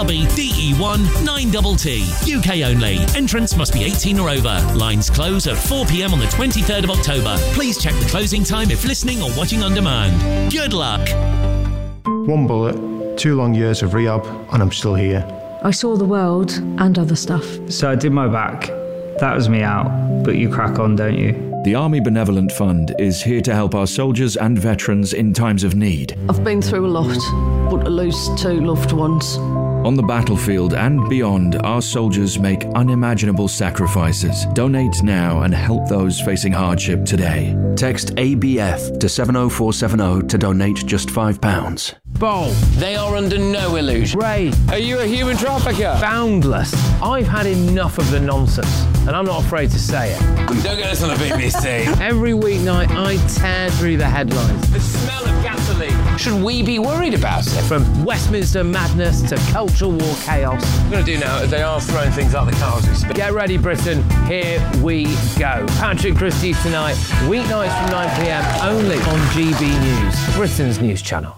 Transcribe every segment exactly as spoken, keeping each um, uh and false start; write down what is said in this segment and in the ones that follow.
Derby, D E one nine T T. U K only. Entrance must be eighteen or over. Lines close at four p.m. on the twenty-third of October. Please check the closing time if listening or watching on demand. Good luck. One bullet, two long years of rehab, and I'm still here. I saw the world and other stuff. So I did my back. That was me out, but you crack on, don't you? The Army Benevolent Fund is here to help our soldiers and veterans in times of need. I've been through a lot, but to lose two loved ones. On the battlefield and beyond, our soldiers make unimaginable sacrifices. Donate now and help those facing hardship today. Text A B F to seven oh four seven oh to donate just five pounds. Bo, they are under no illusion. Ray, are you a human trafficker? Boundless. I've had enough of the nonsense, and I'm not afraid to say it. Don't get us on the B B C. Every weeknight, I tear through the headlines. The smell of gasoline. Should we be worried about it? From Westminster madness to cultural war chaos. What we're going to do now is they are throwing things out the car as we speak. Get ready, Britain. Here we go. Patrick Christie tonight, weeknights from nine p.m. only on G B News, Britain's news channel.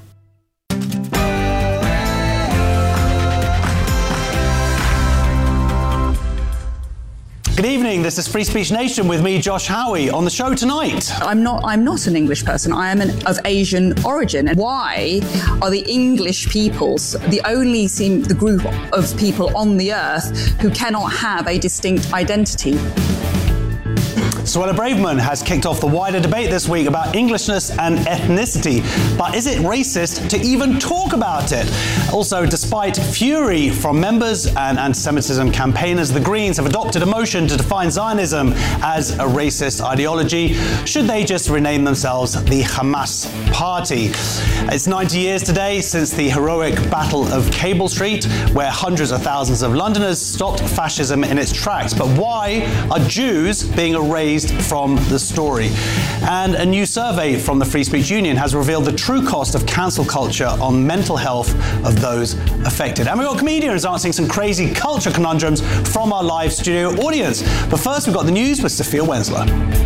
Good evening, this is Free Speech Nation with me, Josh Howie. On the show tonight. I'm not I'm not an English person, I am an, of Asian origin. And why are the English peoples the only seem the group of people on the earth who cannot have a distinct identity? Suella Braverman has kicked off the wider debate this week about Englishness and ethnicity. But is it racist to even talk about it? Also, despite fury from members and anti-Semitism campaigners, the Greens have adopted a motion to define Zionism as a racist ideology. Should they just rename themselves the Hamas Party? It's ninety years today since the heroic Battle of Cable Street, where hundreds of thousands of Londoners stopped fascism in its tracks. But why are Jews being erased from the story? And a new survey from the Free Speech Union has revealed the true cost of cancel culture on mental health of those affected. And we've got comedians answering some crazy culture conundrums from our live studio audience. But first, we've got the news with Sophia Wensler.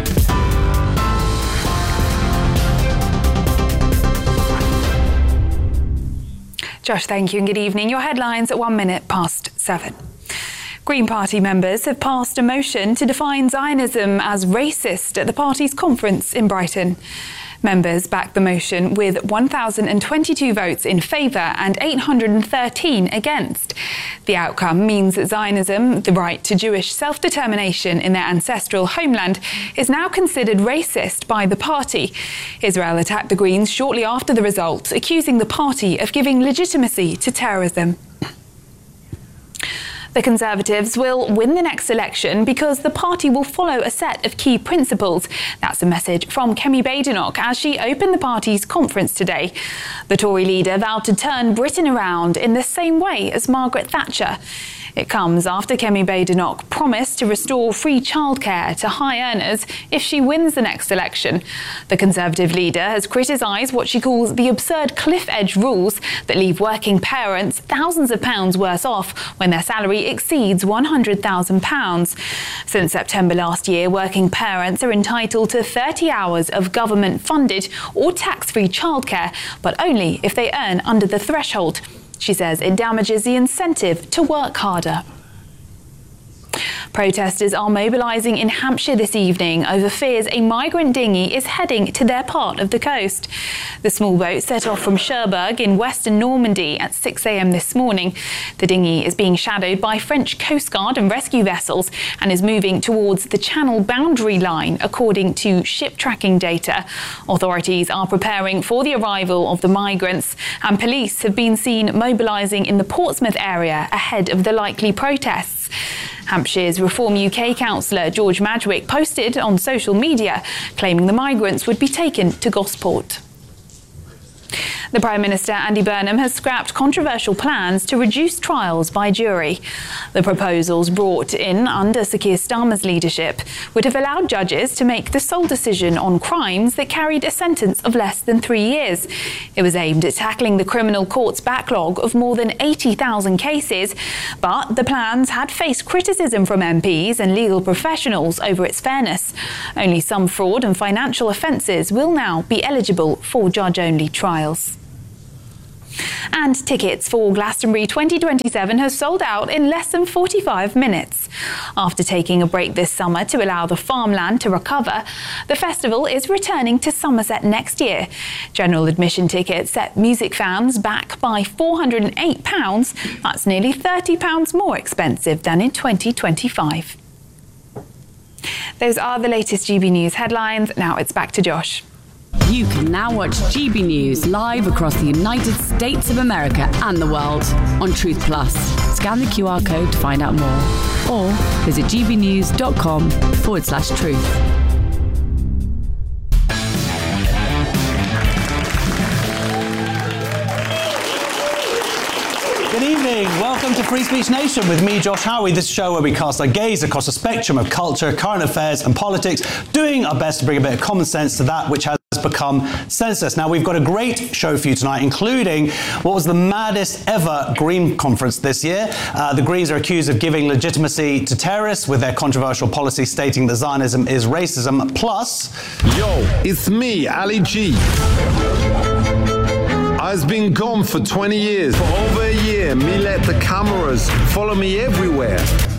Josh, thank you and good evening. Your headlines at one minute past seven. Green Party members have passed a motion to define Zionism as racist at the party's conference in Brighton. Members backed the motion with one thousand twenty-two votes in favour and eight hundred thirteen against. The outcome means that Zionism, the right to Jewish self-determination in their ancestral homeland, is now considered racist by the party. Israel attacked the Greens shortly after the result, accusing the party of giving legitimacy to terrorism. The Conservatives will win the next election because the party will follow a set of key principles. That's a message from Kemi Badenoch as she opened the party's conference today. The Tory leader vowed to turn Britain around in the same way as Margaret Thatcher. It comes after Kemi Badenoch promised to restore free childcare to high earners if she wins the next election. The Conservative leader has criticised what she calls the absurd cliff edge rules that leave working parents thousands of pounds worse off when their salary exceeds one hundred thousand pounds. Since September last year, working parents are entitled to thirty hours of government-funded or tax-free childcare, but only if they earn under the threshold. She says it damages the incentive to work harder. Protesters are mobilising in Hampshire this evening over fears a migrant dinghy is heading to their part of the coast. The small boat set off from Cherbourg in western Normandy at six a.m. this morning. The dinghy is being shadowed by French Coast Guard and rescue vessels and is moving towards the Channel boundary line, according to ship tracking data. Authorities are preparing for the arrival of the migrants, and police have been seen mobilising in the Portsmouth area ahead of the likely protests. Hampshire's Reform U K councillor George Madgwick posted on social media claiming the migrants would be taken to Gosport. The Prime Minister, Andy Burnham, has scrapped controversial plans to reduce trials by jury. The proposals brought in under Sir Keir Starmer's leadership would have allowed judges to make the sole decision on crimes that carried a sentence of less than three years. It was aimed at tackling the criminal court's backlog of more than eighty thousand cases, but the plans had faced criticism from M Ps and legal professionals over its fairness. Only some fraud and financial offences will now be eligible for judge-only trials. And tickets for Glastonbury twenty twenty-seven have sold out in less than forty-five minutes. After taking a break this summer to allow the farmland to recover, the festival is returning to Somerset next year. General admission tickets set music fans back by four hundred and eight pounds. That's nearly thirty pounds more expensive than in twenty twenty-five. Those are the latest G B News headlines. Now it's back to Josh. You can now watch G B News live across the United States of America and the world on Truth Plus. Scan the Q R code to find out more, or visit gbnews.com forward slash truth. Good evening. Welcome to Free Speech Nation with me, Josh Howie. This show where we cast our gaze across a spectrum of culture, current affairs and politics, doing our best to bring a bit of common sense to that which has become senseless. Now, we've got a great show for you tonight, including what was the maddest ever Green conference this year. Uh, the Greens are accused of giving legitimacy to terrorists with their controversial policy stating that Zionism is racism. Plus... Yo, it's me, Ali G. I've been gone for twenty years. For over a year, me let the cameras follow me everywhere.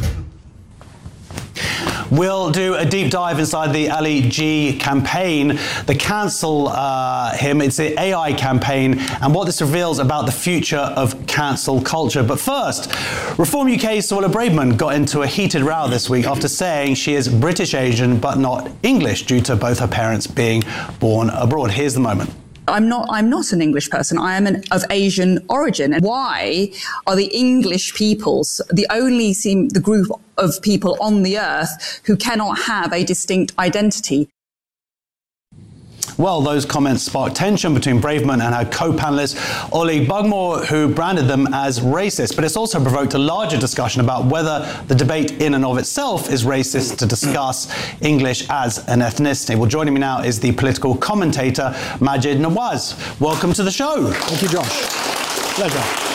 We'll do a deep dive inside the Ali G campaign, the Cancel uh, Him. It's the A I campaign and what this reveals about the future of cancel culture. But first, Reform U K's Suella Braverman got into a heated row this week after saying she is British Asian but not English due to both her parents being born abroad. Here's the moment. I'm not I'm not an English person. I am an, of Asian origin. And why are the English peoples the only seem the group of people on the earth who cannot have a distinct identity? Well, those comments sparked tension between Braverman and her co-panelist, Ollie Bugmore, who branded them as racist. But it's also provoked a larger discussion about whether the debate in and of itself is racist to discuss English as an ethnicity. Well, joining me now is the political commentator, Maajid Nawaz. Welcome to the show. Thank you, Josh. Pleasure.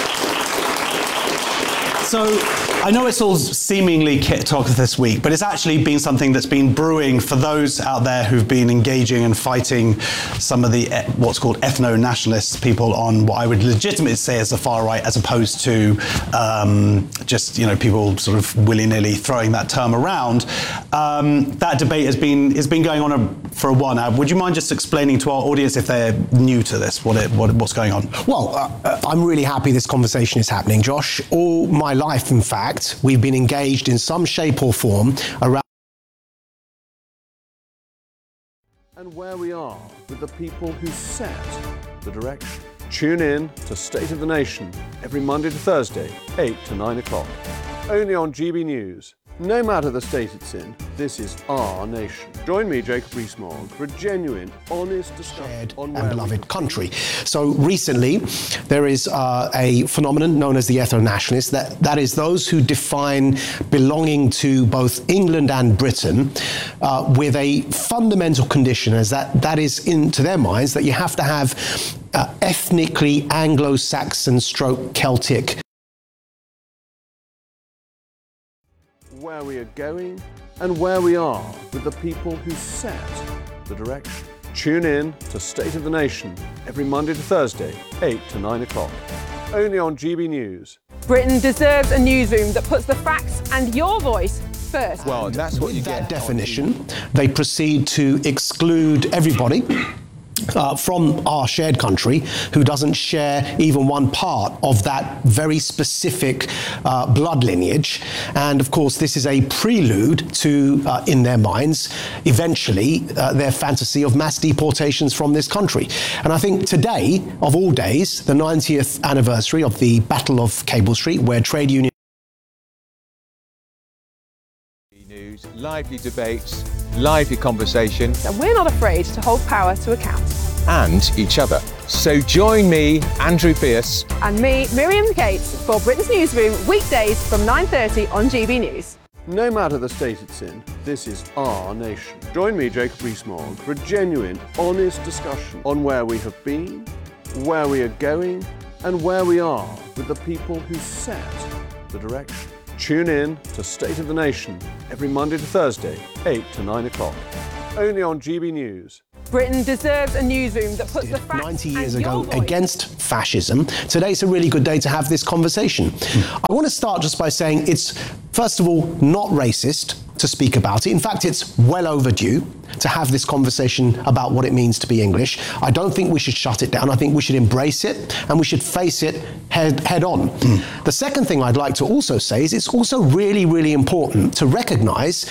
So, I know it's all seemingly kicked off this week, but it's actually been something that's been brewing for those out there who've been engaging and fighting some of the what's called ethno-nationalist people on what I would legitimately say is the far right, as opposed to um, just, you know, people sort of willy-nilly throwing that term around. Um, that debate has been has been going on a, for a while now. Would you mind just explaining to our audience, if they're new to this, what it, what, what's going on? Well, uh, I'm really happy this conversation is happening, Josh. All my life, in fact, we've been engaged in some shape or form around and where we are with the people who set the direction. Tune in to State of the Nation every Monday to Thursday, eight to nine o'clock. Only on G B News. No matter the state it's in, this is our nation. Join me, Jacob Rees-Mogg, for a genuine, honest discussion on and beloved country. So recently, there is uh, a phenomenon known as the ethno-nationalists. That, that is those who define belonging to both England and Britain uh, with a fundamental condition, as that, that is, into their minds, that you have to have uh, ethnically Anglo-Saxon stroke Celtic where we are going and where we are with the people who set the direction. Tune in to State of the Nation every Monday to Thursday, eight to nine o'clock. Only on G B News. Britain deserves a newsroom that puts the facts and your voice first. Well, that's what you get. Definition. They proceed to exclude everybody Uh, from our shared country who doesn't share even one part of that very specific uh, blood lineage. And of course, this is a prelude to, uh, in their minds, eventually uh, their fantasy of mass deportations from this country. And I think today, of all days, the ninetieth anniversary of the Battle of Cable Street, where trade unions News, lively debates, lively conversation. And we're not afraid to hold power to account. And each other. So join me, Andrew Pierce. And me, Miriam Gates, for Britain's Newsroom, weekdays from nine thirty on G B News. No matter the state it's in, this is our nation. Join me, Jacob Rees-Mogg, for a genuine, honest discussion on where we have been, where we are going, and where we are with the people who set the direction. Tune in to State of the Nation every Monday to Thursday, eight to nine o'clock. Only on G B News. Britain deserves a newsroom that puts the facts ninety years and ago your voice. against fascism. Today's a really good day to have this conversation. Mm. I want to start just by saying it's, first of all, not racist to speak about it. In fact, it's well overdue to have this conversation about what it means to be English. I don't think we should shut it down. I think we should embrace it and we should face it head, head on. Mm. The second thing I'd like to also say is it's also really, really important to recognise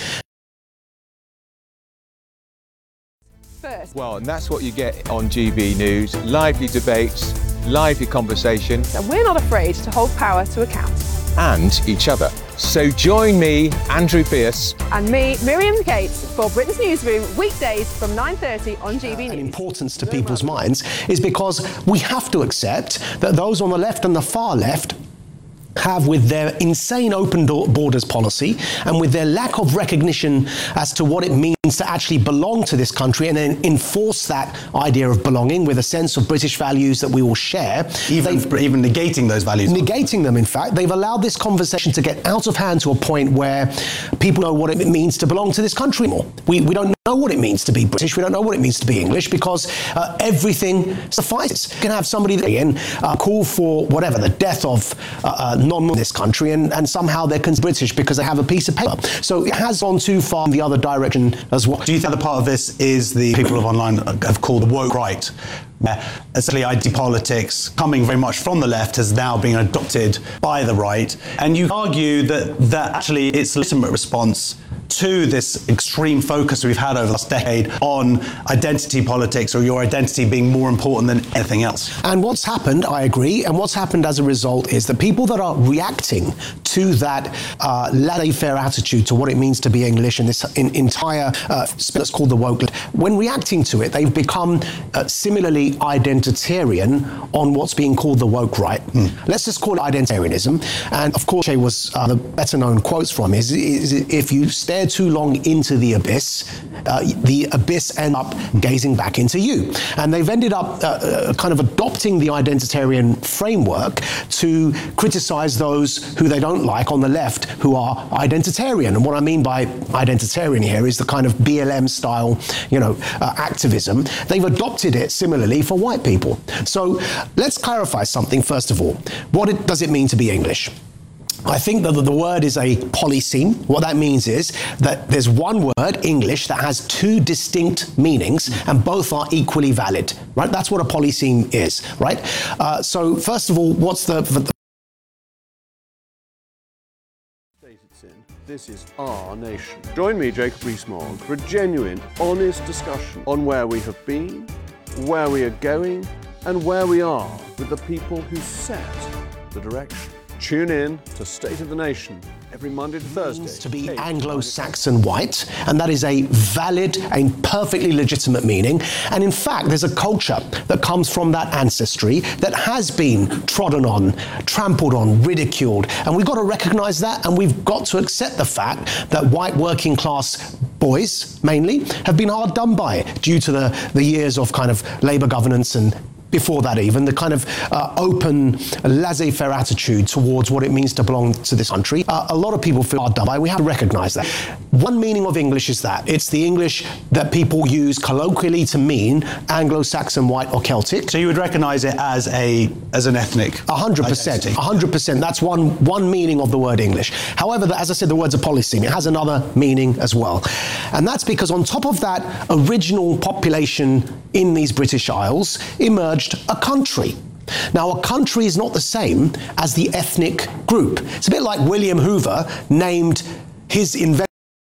First. Well, and that's what you get on G B News. Lively debates, lively conversation. And we're not afraid to hold power to account. And each other. So join me, Andrew Pierce. And me, Miriam Cates, for Britain's Newsroom, weekdays from nine thirty on G B News. And importance to people's minds is because we have to accept that those on the left and the far left have, with their insane open borders policy and with their lack of recognition as to what it means to actually belong to this country and then enforce that idea of belonging with a sense of British values that we all share. Even, even negating those values. Negating them, in fact. They've allowed this conversation to get out of hand to a point where people know what it means to belong to this country more. We, we don't know what it means to be British. We don't know what it means to be English because uh, everything suffices. You can have somebody that in uh, call for whatever, the death of uh, uh, non in this country and, and somehow they're considered British because they have a piece of paper. So it has gone too far in the other direction as well. Do you think the part of this is the people of online have called the woke right, where essentially identity politics coming very much from the left has now been adopted by the right, and you argue that, that actually it's a legitimate response to this extreme focus we've had over the last decade on identity politics or your identity being more important than anything else. And what's happened, I agree, and what's happened as a result is the people that are reacting to that uh, laissez-faire attitude to what it means to be English and this in, entire uh, that's called the woke, when reacting to it, they've become uh, similarly identitarian on what's being called the woke right. Mm. Let's just call it identitarianism. And of course, was uh, the better known quotes from is, is if you stare too long into the abyss, uh, the abyss end up gazing back into you. And they've ended up uh, uh, kind of adopting the identitarian framework to criticize those who they don't like on the left who are identitarian. And what I mean by identitarian here is the kind of B L M style, you know, uh, activism. They've adopted it similarly for white people. So let's clarify something first of all. What it, does it mean to be English? I think that the word is a polyseme. What that means is that there's one word, English, that has two distinct meanings, and both are equally valid, right? That's what a polyseme is, right? Uh, so first of all, what's the... the This is Our Nation. Join me, Jacob Rees-Mogg, for a genuine, honest discussion on where we have been, where we are going, and where we are with the people who set the direction. Tune in to State of the Nation every Monday to Thursday. To be Anglo-Saxon white, and that is a valid and perfectly legitimate meaning. And in fact, there's a culture that comes from that ancestry that has been trodden on, trampled on, ridiculed. And we've got to recognise that, and we've got to accept the fact that white working class boys, mainly, have been hard done by due to the, the years of kind of Labour governance and before that even, the kind of uh, open, laissez-faire attitude towards what it means to belong to this country. Uh, a lot of people feel hard done by. We have to recognise that. One meaning of English is that. It's the English that people use colloquially to mean Anglo-Saxon, white or Celtic. So you would recognise it as a as an ethnic A hundred percent. A hundred percent. That's one, one meaning of the word English. However, as I said, the word's a polyseme. It has another meaning as well. And that's because on top of that original population in these British Isles emerged a country. Now, a country is not the same as the ethnic group. It's a bit like William Hoover named his invention.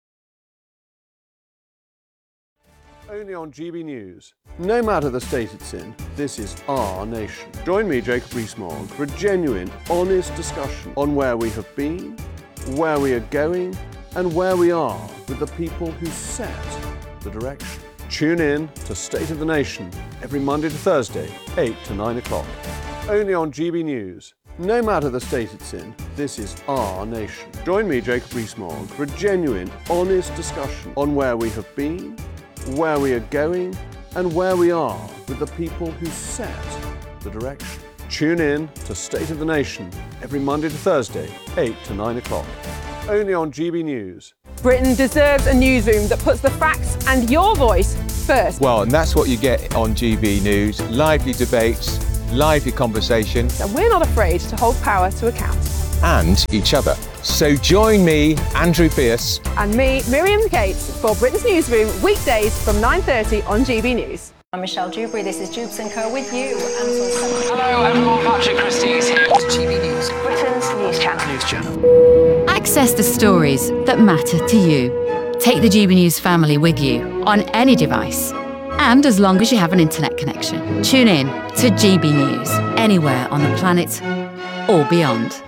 Only on G B News. No matter the state it's in, this is Our Nation. Join me, Jacob Rees-Mogg, for a genuine, honest discussion on where we have been, where we are going, and where we are with the people who set the direction. Tune in to State of the Nation every Monday to Thursday, eight to nine o'clock. Only on G B News. No matter the state it's in, this is Our Nation. Join me, Jacob Rees-Mogg, for a genuine, honest discussion on where we have been, where we are going, and where we are with the people who set the direction. Tune in to State of the Nation every Monday to Thursday, eight to nine o'clock. Only on G B News. Britain deserves a newsroom that puts the facts and your voice first. Well, and that's what you get on G B News. Lively debates, lively conversation. And we're not afraid to hold power to account. And each other. So join me, Andrew Pierce. And me, Miriam Cates, for Britain's Newsroom, weekdays from nine thirty on G B News. I'm Michelle Dewberry, this is Jubes and Co with you. Hello everyone, Patrick Christie is here. G B News, Britain's news channel. News channel. Access the stories that matter to you. Take the G B News family with you on any device. And as long as you have an internet connection. Tune in to G B News, anywhere on the planet or beyond.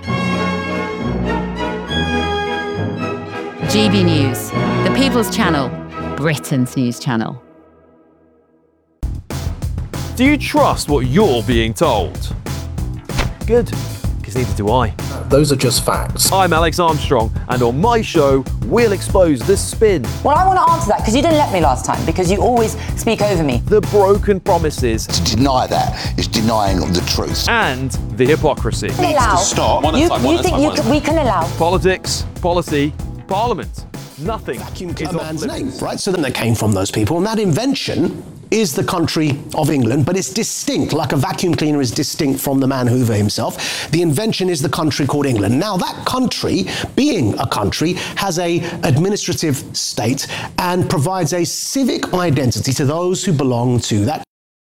G B News, the People's Channel, Britain's news channel. Do you trust what you're being told? Good, because neither do I. Those are just facts. I'm Alex Armstrong, and on my show, we'll expose the spin. Well, I want to answer that because you didn't let me last time, because you always speak over me. The broken promises. To deny that is denying the truth. And the hypocrisy. Needs allow. to stop. One you, time, you think you can, we can allow? Politics, policy, parliament. Nothing Vacuum is a man's name, right? So then they came from those people, and that invention is the country of England, but it's distinct, like a vacuum cleaner is distinct from the man Hoover himself. The invention is the country called England. Now, that country, being a country, has a administrative state and provides a civic identity to those who belong to that.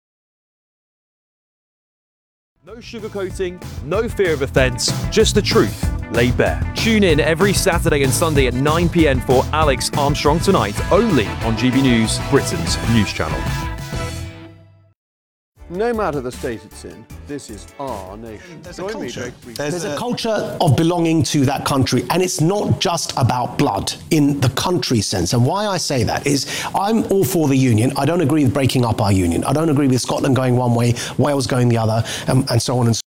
No sugarcoating, no fear of offence, just the truth laid bare. Tune in every Saturday and Sunday at nine p m for Alex Armstrong Tonight, only on G B News, Britain's news channel. No matter the state it's in, this is our nation. There's a Join me, culture. Jake Rees. There's, There's a, a culture of belonging to that country, and it's not just about blood in the country sense. And why I say that is I'm all for the union. I don't agree with breaking up our union. I don't agree with Scotland going one way, Wales going the other, and, and so on and so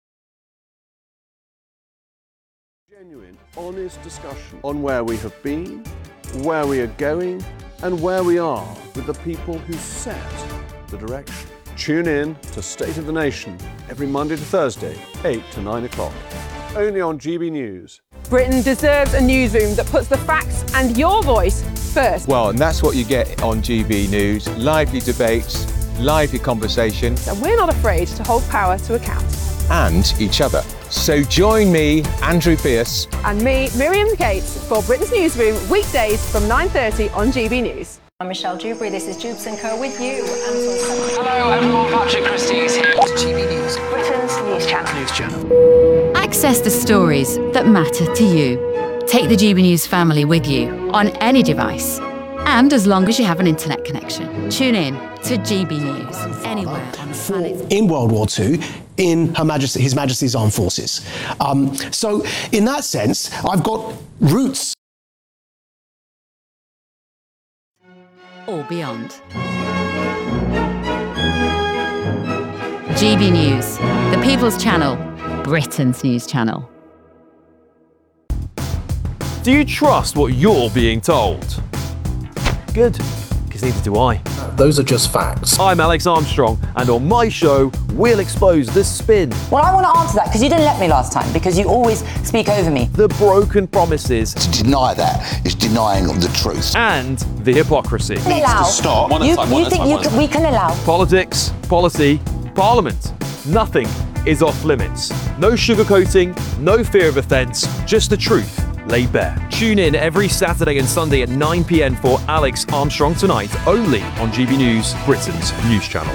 on. Genuine, honest discussion on where we have been, where we are going, and where we are with the people who set the direction. Tune in to State of the Nation every Monday to Thursday, eight to nine o'clock. Only on G B News. Britain deserves a newsroom that puts the facts and your voice first. Well, and that's what you get on G B News. Lively debates, lively conversation. And we're not afraid to hold power to account. And each other. So join me, Andrew Pierce. And me, Miriam Cates, for Britain's Newsroom, weekdays from nine thirty on G B News. I'm Michelle Dewberry, this is Jubes and Co with you. Hello everyone, Patrick Christie is here. G B News, Britain's news channel. News channel. Access the stories that matter to you. Take the G B News family with you on any device. And as long as you have an internet connection. Tune in to G B News, anywhere on the planet. In World War Two, in Her Majesty, His Majesty's Armed Forces. Um, so in that sense, I've got roots. Or beyond. G B News, the People's Channel, Britain's news channel. Do you trust what you're being told? Good, because neither do I. Those are just facts. I'm Alex Armstrong, and on my show, we'll expose the spin. Well, I want to answer that because you didn't let me last time, because you always speak over me. The broken promises. To deny that is denying the truth. And the hypocrisy. Needs allow. to stop. One you time, you think you can, we can allow? Politics, policy, parliament. Nothing is off limits. No sugarcoating, no fear of offence, just the truth laid bare. Tune in every Saturday and Sunday at nine p m for Alex Armstrong Tonight, only on G B News, Britain's news channel.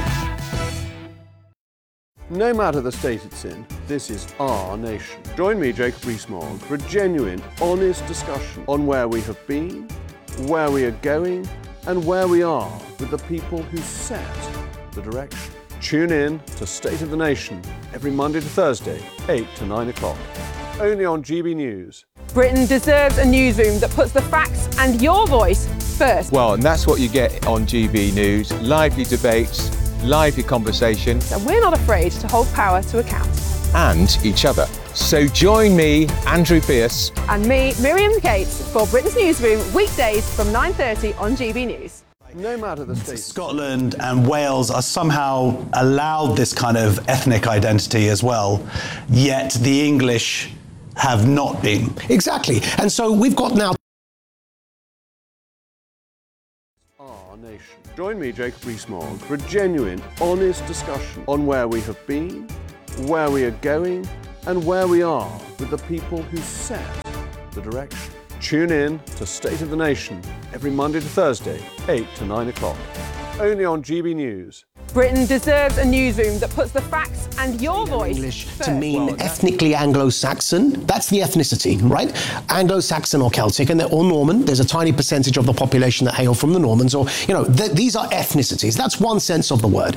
No matter the state it's in, this is our nation. Join me, Jacob Rees-Mogg, for a genuine, honest discussion on where we have been, where we are going, and where we are with the people who set the direction. Tune in to State of the Nation every Monday to Thursday, eight to nine o'clock. Only on G B News. Britain deserves a newsroom that puts the facts and your voice first. Well, and that's what you get on G B News. Lively debates, lively conversation. And we're not afraid to hold power to account. And each other. So join me, Andrew Pierce. And me, Miriam Cates, for Britain's Newsroom, weekdays from nine thirty on G B News. No matter the state. Scotland and Wales are somehow allowed this kind of ethnic identity as well, yet the English have not been. Exactly. And so we've got now Our Nation. Join me, Jacob Rees-Mogg, for a genuine, honest discussion on where we have been, where we are going, and where we are with the people who set the direction. Tune in to State of the Nation every Monday to Thursday, eight to nine o'clock. Only on G B News. Britain deserves a newsroom that puts the facts and your voice English first. to mean ethnically Anglo-Saxon. That's the ethnicity, right? Anglo-Saxon or Celtic, and they're all Norman. There's a tiny percentage of the population that hail from the Normans, or, you know, th- these are ethnicities. That's one sense of the word.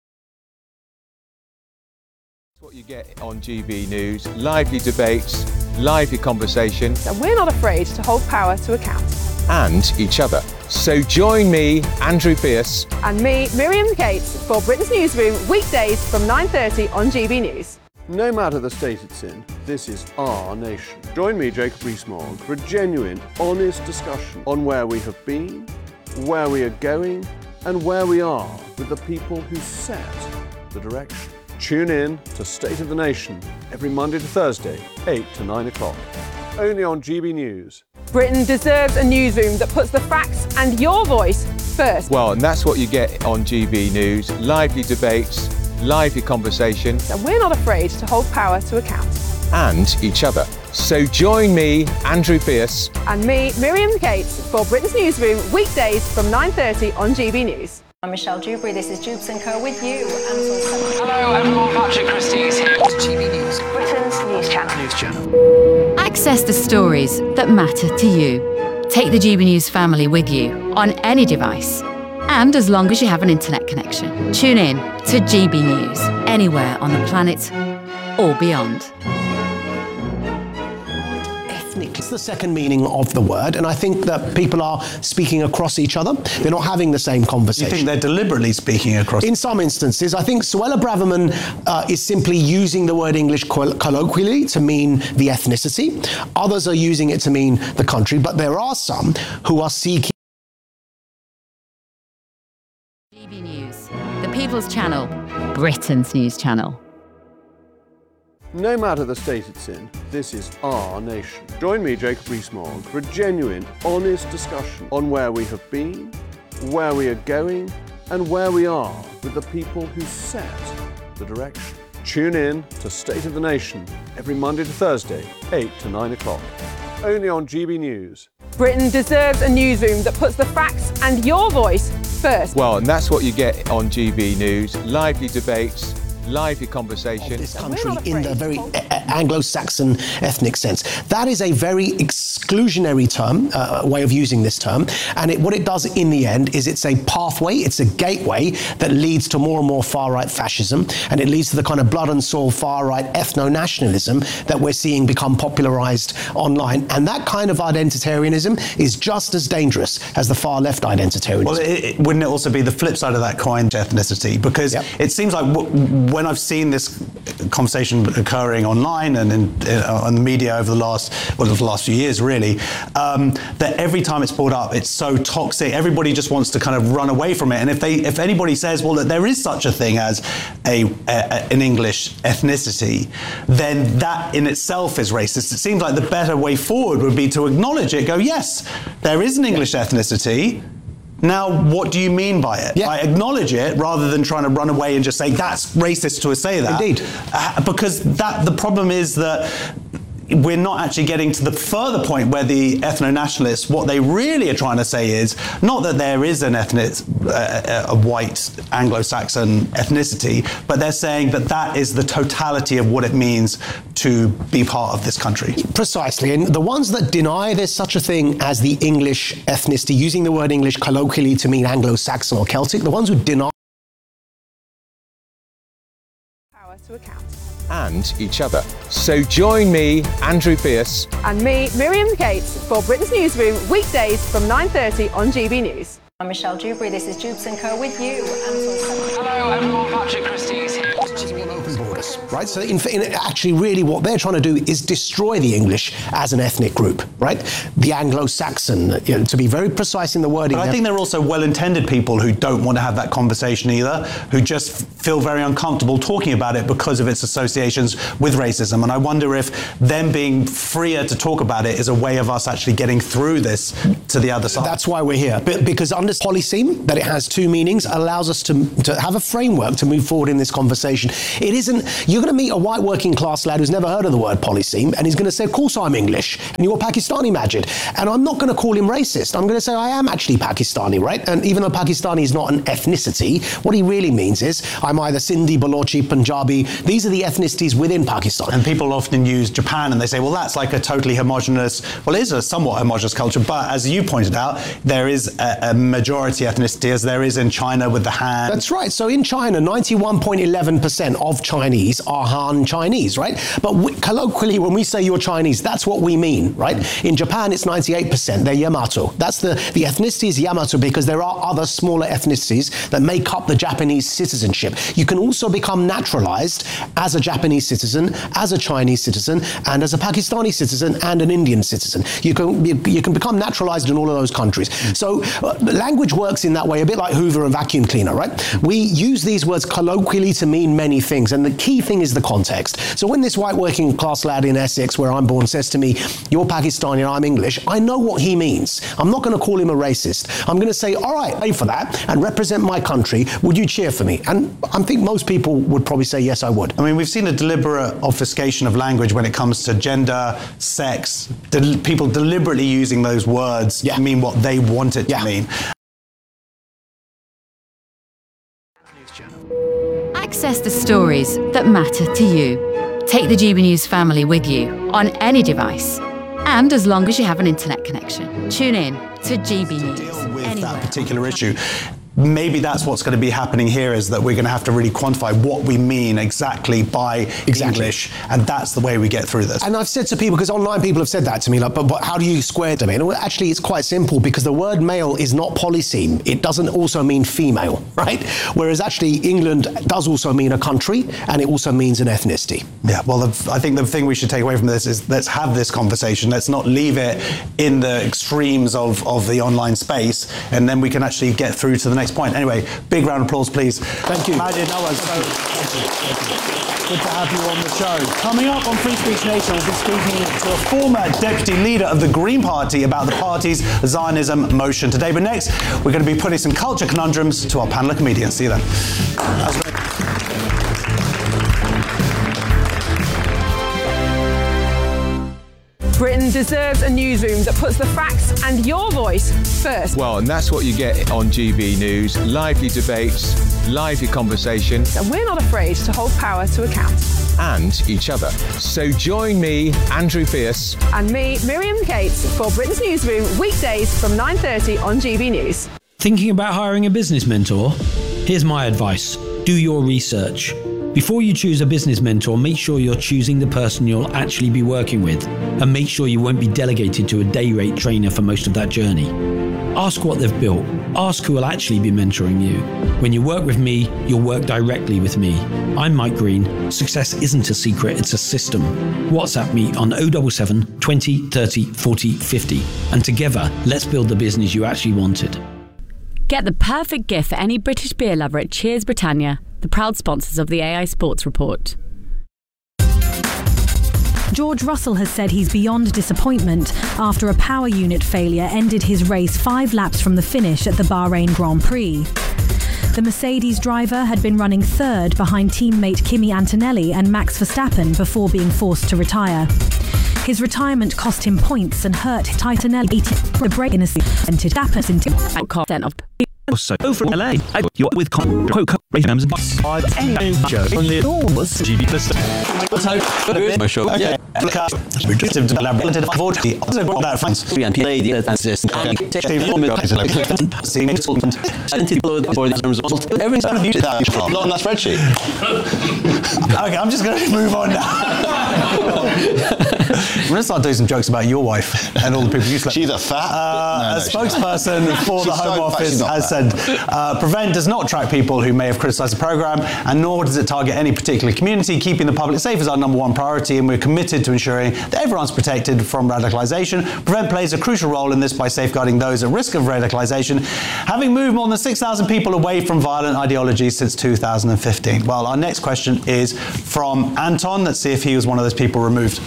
What you get on G B News, lively debates, lively conversation, And we're not afraid to hold power to account. and each other. So join me, Andrew Pierce, And me, Miriam Cates, for Britain's Newsroom, weekdays from nine thirty on G B News. No matter the state it's in, this is our nation. Join me, Jacob Rees-Mogg, for a genuine, honest discussion on where we have been, where we are going, and where we are with the people who set the direction. Tune in to State of the Nation every Monday to Thursday, eight to nine o'clock. Only on G B News. Britain deserves a newsroom that puts the facts and your voice first. well, and that's what you get on G B News, lively debates, lively conversation, And we're not afraid to hold power to account. and each other. So join me, Andrew Pierce, And me, Miriam Cates, for Britain's Newsroom, weekdays from nine thirty on G B News. I'm Michelle Dewberry, this is Jubes and Co with you. Hello everyone, Patrick Christie is here. G B News. Britain's News Channel. News Channel. Access the stories that matter to you. Take the G B News family with you on any device. And as long as you have an internet connection, tune in to G B News anywhere on the planet or beyond. It's the second meaning of the word, and I think that people are speaking across each other. They're not having the same conversation. You think they're deliberately speaking across? In some instances, I think Suella Braverman uh, is simply using the word English coll- colloquially to mean the ethnicity. Others are using it to mean the country, but there are some who are seeking. G B News, the People's Channel, Britain's News Channel. No matter the state it's in, this is our nation. Join me, Jacob Rees-Mogg, for a genuine, honest discussion on where we have been, where we are going, and where we are with the people who set the direction. Tune in to State of the Nation every Monday to Thursday, eight to nine o'clock. Only on G B News. Britain deserves a newsroom that puts the facts and your voice first. well, and that's what you get on G B News, lively debates, lively conversation. This country in the very Anglo-Saxon ethnic sense. That is a very exclusionary term, uh, way of using this term, and it, what it does in the end is it's a pathway, it's a gateway that leads to more and more far-right fascism, and it leads to the kind of blood and soul far-right ethno-nationalism that we're seeing become popularized online, and that kind of identitarianism is just as dangerous as the far-left identitarianism. Well, it, it, wouldn't it also be the flip side of that coin, ethnicity? Because yep. it seems like w- when I've seen this conversation occurring online and in, uh, on the media over the last, well, the last few years, really, um, that every time it's brought up, it's so toxic. Everybody just wants to kind of run away from it. And if they, if anybody says, well, that there is such a thing as a, a an English ethnicity, then that in itself is racist. It seems like the better way forward would be to acknowledge it. Go, yes, there is an English ethnicity. Now, what do you mean by it? Yeah. I acknowledge it rather than trying to run away and just say that's racist to say that. Indeed. Uh, because that the problem is that we're not actually getting to the further point where the ethno-nationalists, what they really are trying to say is not that there is an ethnic, uh, a white Anglo-Saxon ethnicity, but they're saying that that is the totality of what it means to be part of this country. Precisely, and the ones that deny there's such a thing as the English ethnicity, using the word English colloquially to mean Anglo-Saxon or Celtic, the ones who deny Power to account. And each other. So join me, Andrew Pierce, And me, Miriam Cates, for Britain's Newsroom, weekdays from nine thirty on G B News. I'm Michelle Dewberry, this is Jubes and Co with you. Hello everyone, Patrick Christie is here. G B News. us, right? So in, in actually really what they're trying to do is destroy the English as an ethnic group, right? The Anglo-Saxon, you know, to be very precise in the wording. But I think there are also well-intended people who don't want to have that conversation either, who just feel very uncomfortable talking about it because of its associations with racism. And I wonder if them being freer to talk about it is a way of us actually getting through this to the other side. That's why we're here. But because under polyseme, that it has two meanings, allows us to, to have a framework to move forward in this conversation. It isn't, you're going to meet a white working class lad who's never heard of the word polyseme, and he's going to say, of course I'm English, and you're Pakistani, Majid. And I'm not going to call him racist. I'm going to say I am actually Pakistani, right? And even though Pakistani is not an ethnicity, what he really means is I'm either Sindhi, Balochi, Punjabi. These are the ethnicities within Pakistan. And people often use Japan and they say, well, that's like a totally homogenous, well, it is a somewhat homogenous culture, but as you pointed out, there is a, a majority ethnicity, as there is in China with the Han. That's right. So in China, ninety-one point one one percent of Chinese are Han Chinese, right? But we, colloquially, when we say you're Chinese, that's what we mean, right? In Japan, it's ninety-eight percent. They're Yamato. That's the, the ethnicity is Yamato because there are other smaller ethnicities that make up the Japanese citizenship. You can also become naturalized as a Japanese citizen, as a Chinese citizen, and as a Pakistani citizen and an Indian citizen. You can you, you can become naturalized in all of those countries. So uh, language works in that way, a bit like Hoover and vacuum cleaner, right? We use these words colloquially to mean many things, and the key thing is the context. So when this white working class lad in Essex, where I'm born, says to me, you're Pakistani and I'm English, I know what he means. I'm not going to call him a racist. I'm going to say, all right, pay for that and represent my country. Would you cheer for me? And I think most people would probably say, yes, I would. I mean, we've seen a deliberate obfuscation of language when it comes to gender, sex, del- people deliberately using those words yeah. to mean what they want it yeah. to mean. Access the stories that matter to you. Take the G B News family with you on any device. And as long as you have an internet connection, tune in to G B News. Deal with that particular issue. Maybe that's what's going to be happening here, is that we're going to have to really quantify what we mean exactly by exactly. English, and that's the way we get through this. And I've said to people, because online people have said that to me, like, but, but how do you square them in? Well, actually, it's quite simple, because the word male is not polyseme. It doesn't also mean female, right? Whereas actually England does also mean a country, and it also means an ethnicity. Yeah, well, the, I think the thing we should take away from this is let's have this conversation. Let's not leave it in the extremes of, of the online space, and then we can actually get through to the next point. Anyway, big round of applause, please. Thank you. Majid Nawaz, so good to have you on the show. Coming up on Free Speech Nation, we'll be speaking to a former deputy leader of the Green Party about the party's Zionism motion today. But next, we're going to be putting some culture conundrums to our panel of comedians. See you then. Britain deserves a newsroom that puts the facts and your voice first. Well, and that's what you get on G B News. Lively debates, lively conversation. And we're not afraid to hold power to account. And each other. So join me, Andrew Pierce. And me, Miriam Cates, for Britain's Newsroom, weekdays from nine thirty on G B News. Thinking about hiring a business mentor? Here's my advice. Do your research. Before you choose a business mentor, make sure you're choosing the person you'll actually be working with, and make sure you won't be delegated to a day rate trainer for most of that journey. Ask what they've built. Ask who will actually be mentoring you. When you work with me, you'll work directly with me. I'm Mike Green. Success isn't a secret, it's a system. WhatsApp me on oh seven seven, twenty, thirty, forty, fifty. And together, let's build the business you actually wanted. Get the perfect gift for any British beer lover at Cheers Britannia, the proud sponsors of the A I Sports Report. George Russell has said he's beyond disappointment after a power unit failure ended his race five laps from the finish at the Bahrain Grand Prix. The Mercedes driver had been running third behind teammate Kimi Antonelli and Max Verstappen before being forced to retire. His retirement cost him points and hurt Titanelli the break in a entered Verstappen into content of So over L A, you're with Coca Rams and five any show on the enormous G B Plus. My show. Okay. Restrictive to elaborate to avoid the other that finds and play the advances and seeing identity for the result. Every time you that not on that spreadsheet. Okay, I'm just going to move on now. I'm going to start doing some jokes about your wife and all the people you slept She's a fat. Uh, no, no, a spokesperson for the She's Home so Office fat, has said uh, Prevent does not track people who may have criticised the programme, and nor does it target any particular community. Keeping the public safe is our number one priority, and we're committed to ensuring that everyone's protected from radicalisation. Prevent plays a crucial role in this by safeguarding those at risk of radicalisation, having moved more than six thousand people away from violent ideologies since two thousand fifteen. Well, our next question is from Anton. Let's see if he was one of those people removed.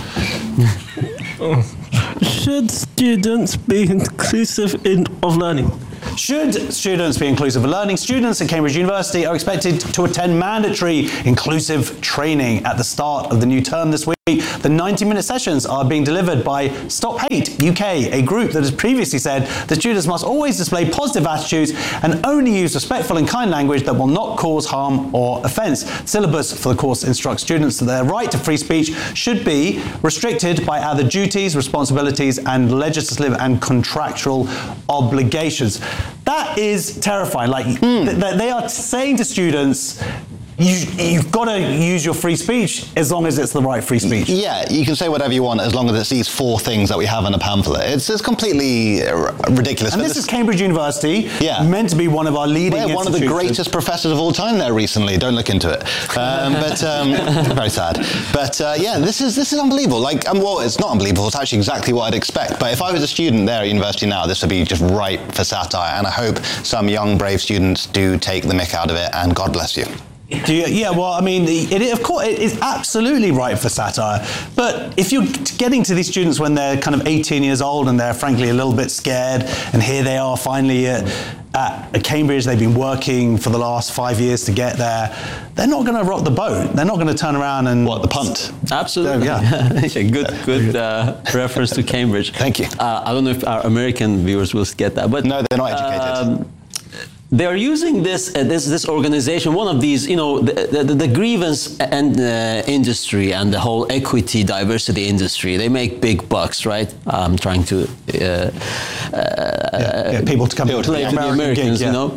Should students be inclusive in, of learning? Should students be inclusive of learning? Students at Cambridge University are expected to attend mandatory inclusive training at the start of the new term this week. The ninety-minute sessions are being delivered by Stop Hate U K, a group that has previously said that students must always display positive attitudes and only use respectful and kind language that will not cause harm or offence. Syllabus for the course instructs students that their right to free speech should be restricted by other duties, responsibilities, and legislative and contractual obligations. That is terrifying. Like, mm. th- they are saying to students, You, you've got to use your free speech as long as it's the right free speech. Yeah, you can say whatever you want as long as it's these four things that we have in a pamphlet. It's, it's completely r- ridiculous. And this, this is Cambridge University, yeah. meant to be one of our leading We're one of the greatest professors of all time there recently. Don't look into it. Um, but um, very sad. But uh, yeah, this is this is unbelievable. Like, um, well, it's not unbelievable. It's actually exactly what I'd expect. But if I was a student there at university now, this would be just ripe for satire. And I hope some young, brave students do take the mick out of it. And God bless you. Do you, yeah, well, I mean, it, it, of course, it is absolutely right for satire. But if you're getting to these students when they're kind of eighteen years old and they're frankly a little bit scared, and here they are finally at, at Cambridge, they've been working for the last five years to get there, they're not going to rock the boat. They're not going to turn around and... What, the punt? Absolutely. Oh, yeah. good good uh, reference to Cambridge. Thank you. Uh, I don't know if our American viewers will get that, but... No, they're not educated. Um, They are using this uh, this this organization, one of these, you know, the, the, the grievance and uh, industry and the whole equity diversity industry. They make big bucks, right? I'm trying to uh, uh, yeah, yeah, people to come play to the, to the Americans, gig, yeah. you know.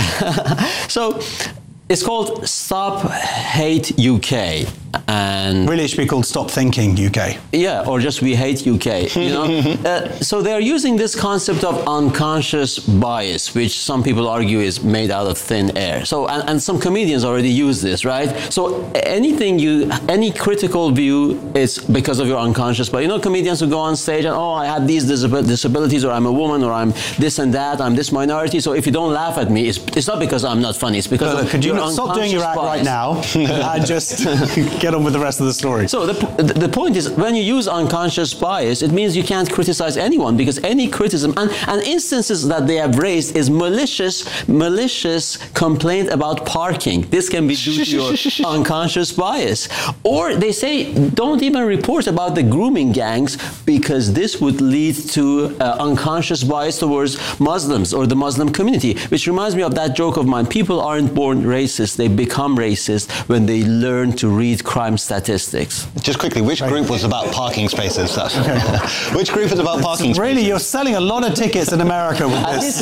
So it's called Stop Hate U K. And really, it should be called Stop Thinking U K. Yeah, or just We Hate U K. You know, uh, so they are using this concept of unconscious bias, which some people argue is made out of thin air. So, and, and some comedians already use this, right? So, anything you, any critical view is because of your unconscious bias. You know, comedians who go on stage and, oh, I had these disabilities, or I'm a woman, or I'm this and that, I'm this minority. So, if you don't laugh at me, it's, it's not because I'm not funny. It's because no, of could you your stop doing your act bias. right now and just get on with the rest of the story? So the, the point is, when you use unconscious bias, it means you can't criticize anyone, because any criticism, and, and instances that they have raised is malicious, malicious complaint about parking. This can be due to your unconscious bias. Or they say, don't even report about the grooming gangs, because this would lead to uh, unconscious bias towards Muslims or the Muslim community, which reminds me of that joke of mine. People aren't born racist, they become racist when they learn to read crime statistics. Just quickly, which group was about parking spaces? That's which group is about parking spaces? Really, you're selling a lot of tickets in America with this.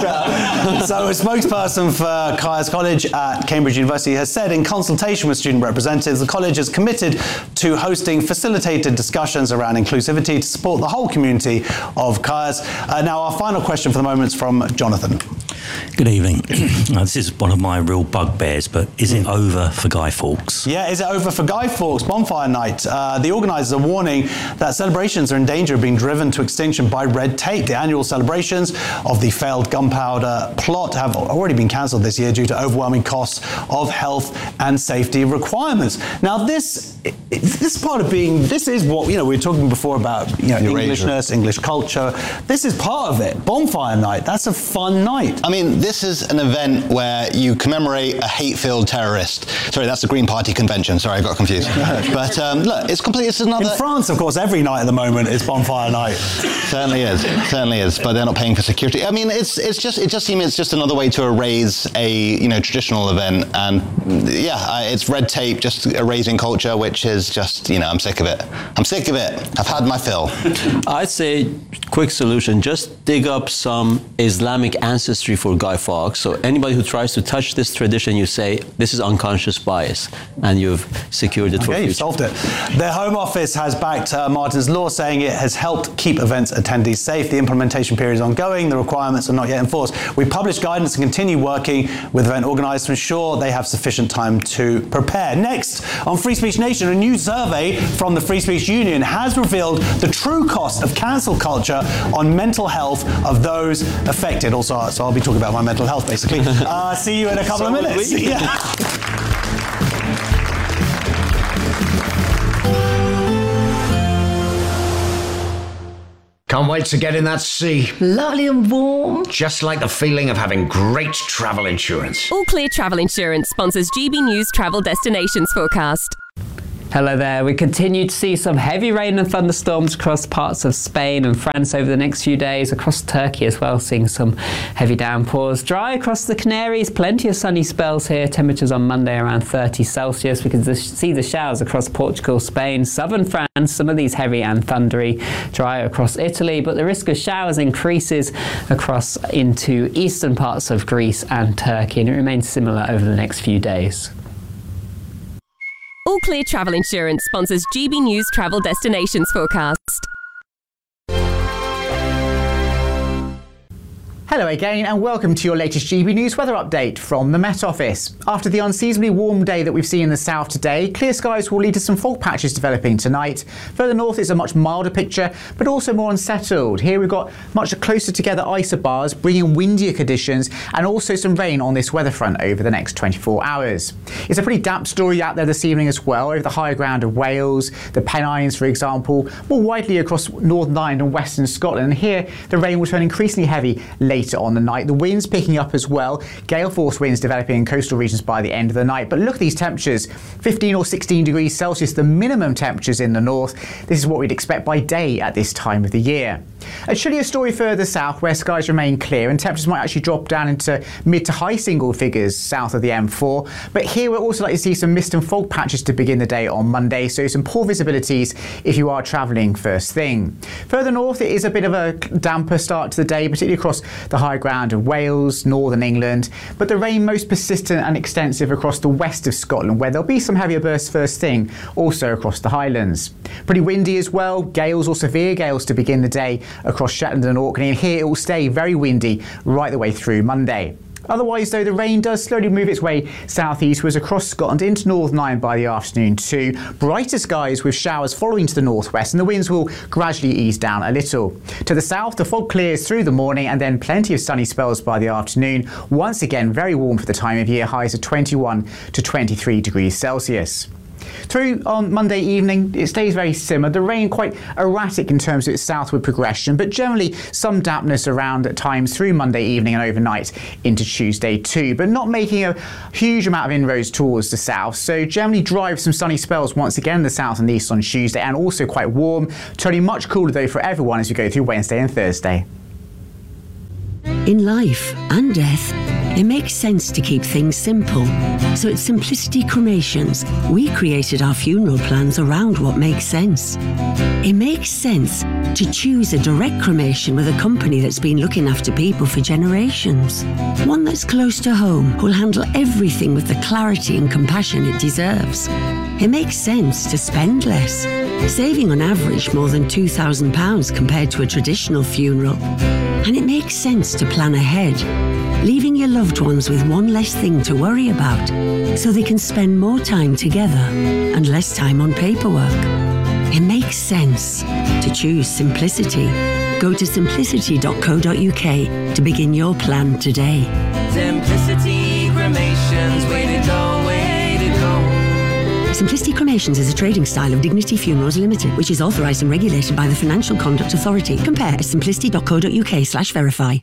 Uh, so a spokesperson for Caius College at Cambridge University has said, in consultation with student representatives, the college is committed to hosting facilitated discussions around inclusivity to support the whole community of Caius. Uh, now, our final question for the moment is from Jonathan. Good evening. Now, this is one of my real bugbears, but is it over for Guy Fawkes? Yeah, is it over for Guy Fawkes Bonfire Night? Uh, the organisers are warning that celebrations are in danger of being driven to extinction by red tape. The annual celebrations of the failed gunpowder plot have already been cancelled this year due to overwhelming costs of health and safety requirements. Now, this this part of being, this is what, you know, we were talking before about, you know, Englishness, English culture. This is part of it. Bonfire Night, that's a fun night. I mean, this is an event where you commemorate a hate-filled terrorist. Sorry, that's the Green Party convention. Sorry, I got confused. But um, look, it's completely, it's another... In France, of course, every night at the moment is Bonfire Night. Certainly is, certainly is. But they're not paying for security. I mean, it's it's just it just seems it's just another way to erase a you know traditional event. And yeah, I, it's red tape, just erasing culture, which is just you know I'm sick of it. I'm sick of it. I've had my fill. I'd say quick solution. Just dig up some Islamic ancestry for Guy Fawkes. So anybody who tries to touch this tradition, you say, this is unconscious bias, and you've secured it okay, for future. You've solved it. The Home Office has backed uh, Martin's Law, saying it has helped keep events attendees safe. The implementation period is ongoing. The requirements are not yet enforced. We publish guidance and continue working with event organisers to ensure they have sufficient time to prepare. Next, on Free Speech Nation, a new survey from the Free Speech Union has revealed the true cost of cancel culture on mental health of those affected. Also, so I'll be talking about my mental health, basically. Uh, see you in a couple So of minutes. would we. Yeah. Can't wait to get in that sea. Lovely and warm. Just like the feeling of having great travel insurance. All Clear Travel Insurance sponsors G B News Travel Destinations Forecast. Hello there. We continue to see some heavy rain and thunderstorms across parts of Spain and France over the next few days, across Turkey as well, seeing some heavy downpours. Dry across the Canaries, plenty of sunny spells here. Temperatures on Monday around thirty Celsius. We can see the showers across Portugal, Spain, southern France, some of these heavy and thundery. Dry across Italy, but the risk of showers increases across into eastern parts of Greece and Turkey, and it remains similar over the next few days. All Clear Travel Insurance sponsors G B News Travel Destinations Forecast. Hello again and welcome to your latest G B News weather update from the Met Office. After the unseasonably warm day that we've seen in the south today, clear skies will lead to some fog patches developing tonight. Further north is a much milder picture, but also more unsettled. Here we've got much closer together isobars, bringing windier conditions and also some rain on this weather front over the next twenty-four hours. It's a pretty damp story out there this evening as well, over the higher ground of Wales, the Pennines for example, more widely across Northern Ireland and Western Scotland. And here the rain will turn increasingly heavy later on the night. The winds picking up as well, gale force winds developing in coastal regions by the end of the night. But look at these temperatures, fifteen or sixteen degrees Celsius, the minimum temperatures in the north. This is what we'd expect by day at this time of the year. A chillier story further south where skies remain clear and temperatures might actually drop down into mid to high single figures south of the M four. But here we're also likely to see some mist and fog patches to begin the day on Monday, so some poor visibilities if you are travelling first thing. Further north it is a bit of a damper start to the day, particularly across the high ground of Wales, northern England, but the rain most persistent and extensive across the west of Scotland, where there'll be some heavier bursts first thing, also across the Highlands. Pretty windy as well, gales or severe gales to begin the day across Shetland and Orkney, and here it will stay very windy right the way through Monday. Otherwise, though, the rain does slowly move its way southeastwards across Scotland into Northern Ireland by the afternoon too. Brighter skies with showers following to the northwest, and the winds will gradually ease down a little. To the south, the fog clears through the morning and then plenty of sunny spells by the afternoon. Once again, very warm for the time of year, highs of twenty-one to twenty-three degrees Celsius. Through on Monday evening, it stays very similar. The rain quite erratic in terms of its southward progression, but generally some dampness around at times through Monday evening and overnight into Tuesday too, but not making a huge amount of inroads towards the south. So generally dry with some sunny spells once again in the south and east on Tuesday, and also quite warm, turning much cooler though for everyone as we go through Wednesday and Thursday. In life and death, it makes sense to keep things simple. So at Simplicity Cremations, we created our funeral plans around what makes sense. It makes sense to choose a direct cremation with a company that's been looking after people for generations. One that's close to home, who'll handle everything with the clarity and compassion it deserves. It makes sense to spend less, saving on average more than two thousand pounds compared to a traditional funeral. And it makes sense to plan ahead, leaving your loved ones with one less thing to worry about, so they can spend more time together and less time on paperwork. It makes sense to choose simplicity. Go to simplicity dot co dot uk to begin your plan today. Simplicity Cremations, way to go, way to go. Simplicity Cremations is a trading style of Dignity Funerals Limited, which is authorised and regulated by the Financial Conduct Authority. Compare at simplicity dot co dot uk slash verify.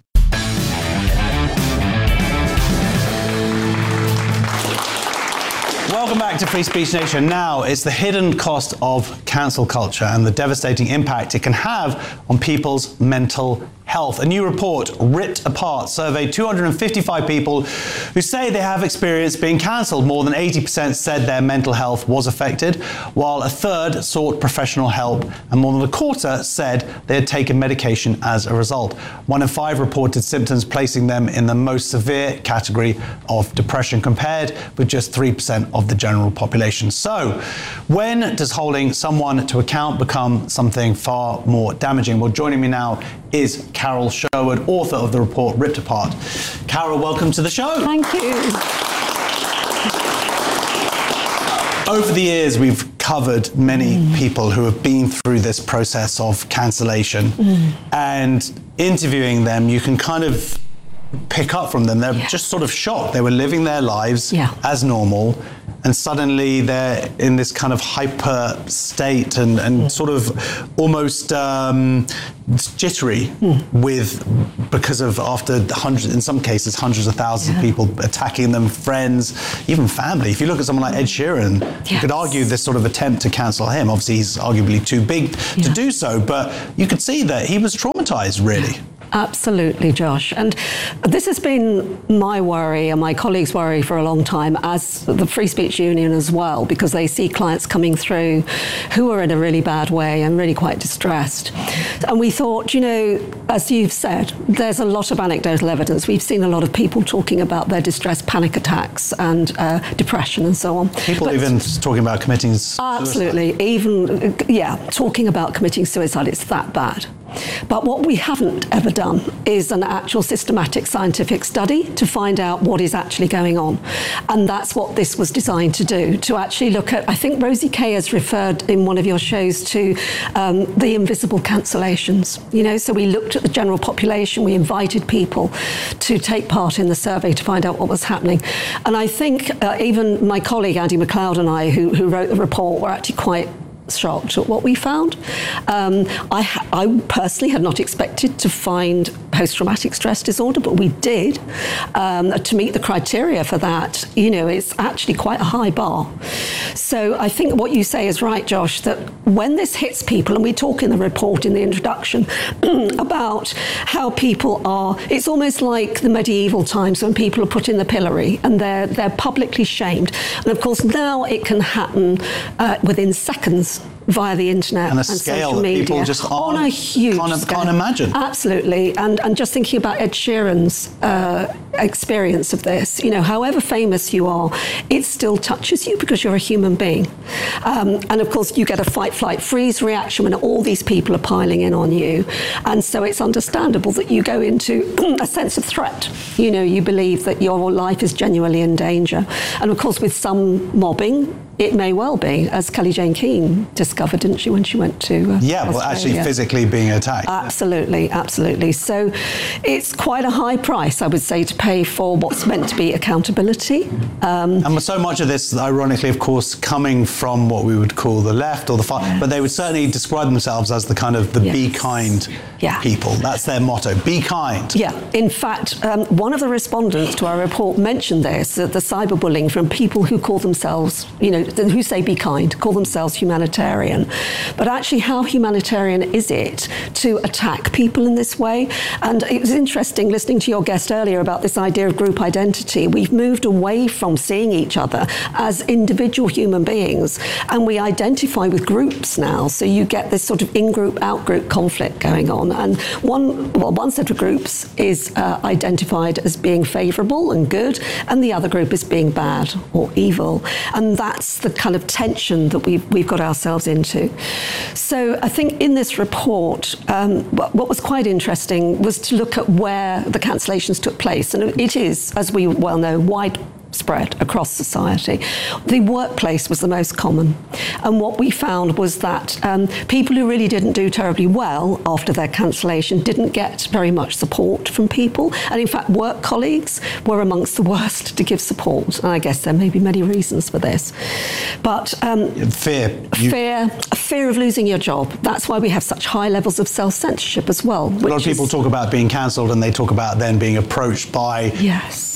Welcome back to Free Speech Nation. Now, it's the hidden cost of cancel culture and the devastating impact it can have on people's mental health. health. A new report, Ripped Apart, surveyed two hundred fifty-five people who say they have experienced being cancelled. More than eighty percent said their mental health was affected, while a third sought professional help, and more than a quarter said they had taken medication as a result. One in five reported symptoms, placing them in the most severe category of depression, compared with just three percent of the general population. So, when does holding someone to account become something far more damaging? Well, joining me now is Carol Sherwood, author of the report Ripped Apart. Carol, welcome to the show. Thank you. Over the years, we've covered many mm. people who have been through this process of cancellation, mm. and interviewing them, you can kind of pick up from them. They're yeah. just sort of shocked. They were living their lives yeah. as normal, and suddenly they're in this kind of hyper state and, and mm. sort of almost um, jittery mm. with, because of after hundreds, in some cases, hundreds of thousands yeah. of people attacking them, friends, even family. If you look at someone like Ed Sheeran, yes. you could argue this sort of attempt to cancel him. Obviously, he's arguably too big yeah. to do so, but you could see that he was traumatized, really. Absolutely, Josh. And this has been my worry and my colleagues' worry for a long time, as the Free Speech Union as well, because they see clients coming through who are in a really bad way and really quite distressed. And we thought, you know, as you've said, there's a lot of anecdotal evidence. We've seen a lot of people talking about their distress panic attacks and uh, depression and so on. People but even talking about committing suicide. Absolutely. Even, yeah, talking about committing suicide, it's that bad. But what we haven't ever done is an actual systematic scientific study to find out what is actually going on. And that's what this was designed to do, to actually look at, I think Rosie Kay has referred in one of your shows to um, the invisible cancellations. You know, so we looked at the general population, we invited people to take part in the survey to find out what was happening. And I think uh, even my colleague Andy McLeod and I, who, who wrote the report, were actually quite shocked at what we found. Um, I, ha- I personally had not expected to find post-traumatic stress disorder, but we did. Um, to meet the criteria for that, you know, it's actually quite a high bar. So I think what you say is right, Josh, that when this hits people, and we talk in the report in the introduction about how people are, it's almost like the medieval times when people are put in the pillory and they're, they're publicly shamed. And of course, now it can happen uh, within seconds via the internet and, a and scale social that media. People just on a huge can't, scale. Can't imagine. Absolutely. And, and just thinking about Ed Sheeran's uh, experience of this, you know, however famous you are, it still touches you because you're a human being. Um, and of course, you get a fight, flight, freeze reaction when all these people are piling in on you. And so it's understandable that you go into a sense of threat. You know, you believe that your life is genuinely in danger. And of course, with some mobbing, it may well be, as Kelly Jane Keane discovered, didn't she, when she went to uh, Yeah, well, actually physically being attacked. Absolutely, absolutely. So it's quite a high price, I would say, to pay for what's meant to be accountability. Um, and so much of this, ironically, of course, coming from what we would call the left or the far, yes. but they would certainly describe themselves as the kind of the yes. be kind yeah. people. That's their motto, be kind. Yeah, in fact, um, one of the respondents to our report mentioned this, that the cyberbullying from people who call themselves, you know, who say be kind, call themselves humanitarian. But actually, how humanitarian is it to attack people in this way? And it was interesting listening to your guest earlier about this idea of group identity. We've moved away from seeing each other as individual human beings, and we identify with groups now. So you get this sort of in-group, out-group conflict going on. And one, well, one set of groups is uh, identified as being favourable and good, and the other group is being bad or evil. And that's the kind of tension that we've, we've got ourselves into. So I think in this report, um, what, what was quite interesting was to look at where the cancellations took place. And it is, as we well know, wide spread across society. The workplace was the most common. And what we found was that um, people who really didn't do terribly well after their cancellation didn't get very much support from people. And in fact, work colleagues were amongst the worst to give support. And I guess there may be many reasons for this. But um, fear. You... Fear, fear of losing your job. That's why we have such high levels of self-censorship as well. A lot of people is... talk about being cancelled, and they talk about then being approached by yes.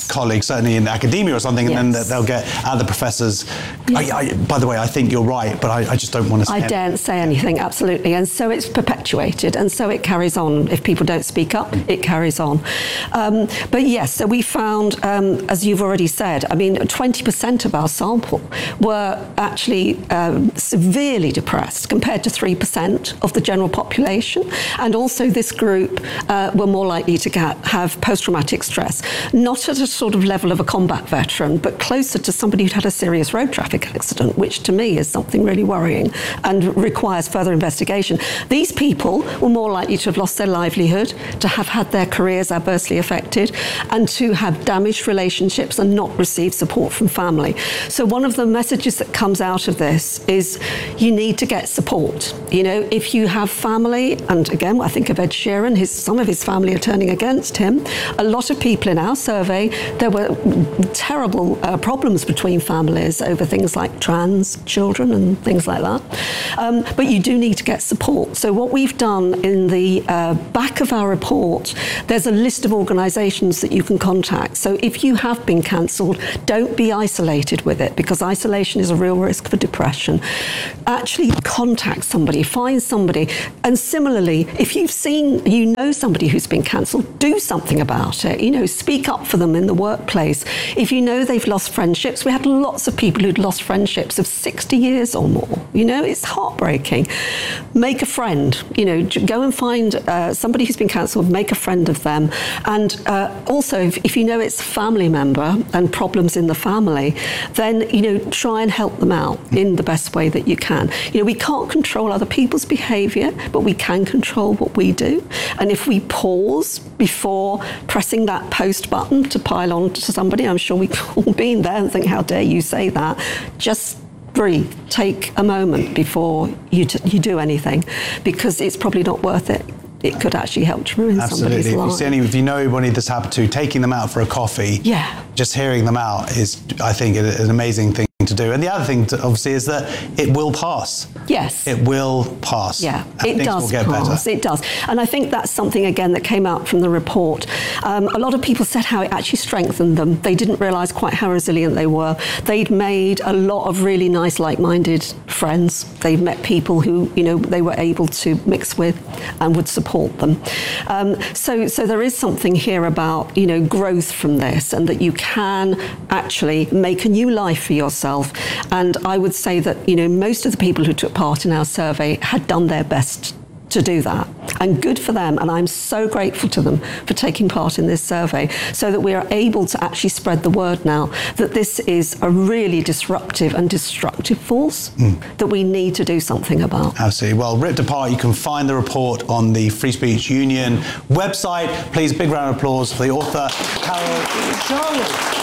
colleagues, certainly in academia or something, Yes. and then they'll get other professors. Yes. I, I, by the way, I think you're right, but I, I just don't want to say I anything. daren't say anything, absolutely. And so it's perpetuated, and so it carries on. If people don't speak up, it carries on. Um, but yes, so we found, um, as you've already said, I mean, twenty percent of our sample were actually um, severely depressed compared to three percent of the general population. And also this group uh, were more likely to get, have post-traumatic stress, not at a sort of level of a combat veteran, but closer to somebody who'd had a serious road traffic accident, which to me is something really worrying and requires further investigation. These people were more likely to have lost their livelihood, to have had their careers adversely affected, and to have damaged relationships and not receive support from family. So one of the messages that comes out of this is you need to get support. You know, if you have family, and again, I think of Ed Sheeran, his, some of his family are turning against him. A lot of people in our survey, there were terrible uh, problems between families over things like trans children and things like that. Um, but you do need to get support. So what we've done in the uh, back of our report, there's a list of organisations that you can contact. So if you have been cancelled, don't be isolated with it, because isolation is a real risk for depression. Actually contact somebody, find somebody. And similarly, if you've seen, you know somebody who's been cancelled, do something about it. You know, speak up for them in the workplace. If you know they've lost friendships, we had lots of people who'd lost friendships of sixty years or more. You know, it's heartbreaking. Make a friend. You know, go and find uh, somebody who's been cancelled, make a friend of them. And uh, also, if, if you know it's a family member and problems in the family, then, you know, try and help them out in the best way that you can. You know, we can't control other people's behaviour, but we can control what we do. And if we pause before pressing that post button to pile on to somebody, I'm sure we've all been there and think, how dare you say that? Just breathe, take a moment before you, t- you do anything, because it's probably not worth it. It could actually help to ruin Absolutely. somebody's If life. you see any, if you know anybody that's happened to, taking them out for a coffee, yeah, just hearing them out is, I think, an amazing thing to do. And the other thing, to, obviously, is that it will pass. Yes. It will pass. Yeah, and it things does will get pass. better. It does. And I think that's something, again, that came out from the report. Um, a lot of people said how it actually strengthened them. They didn't realise quite how resilient they were. They'd made a lot of really nice, like-minded friends. They'd met people who, you know, they were able to mix with and would support them. Um, so, so there is something here about, you know, growth from this, and that you can actually make a new life for yourself. And I would say that, you know, most of the people who took part in our survey had done their best to do that, and good for them. And I'm so grateful to them for taking part in this survey, so that we are able to actually spread the word now that this is a really disruptive and destructive force mm. that we need to do something about. Absolutely. Well, ripped apart, you can find the report on the Free Speech Union website. Please, big round of applause for the author, Carol Sherwood.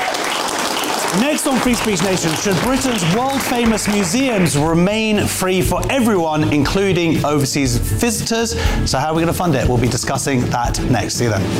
Next on Free Speech Nation, should Britain's world-famous museums remain free for everyone, including overseas visitors? So how are we going to fund it? We'll be discussing that next. See you then.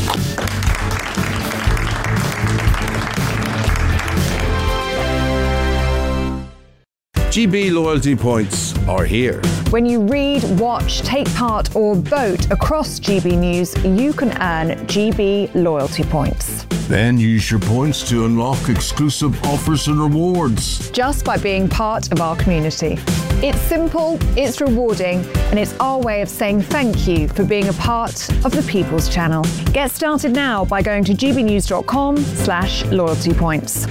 G B loyalty points are here. When you read, watch, take part or vote across G B News, you can earn G B loyalty points. Then use your points to unlock exclusive offers and rewards. Just by being part of our community. It's simple, it's rewarding, and it's our way of saying thank you for being a part of the People's Channel. Get started now by going to gbnews.com slash loyalty points.